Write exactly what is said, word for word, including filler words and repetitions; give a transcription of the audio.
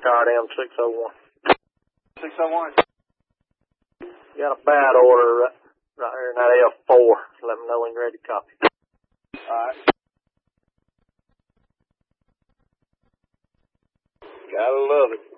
card M six oh one. six oh one. Got a bad order right, right here in that F four. Let me know when you're ready to copy. Alright. Gotta love it.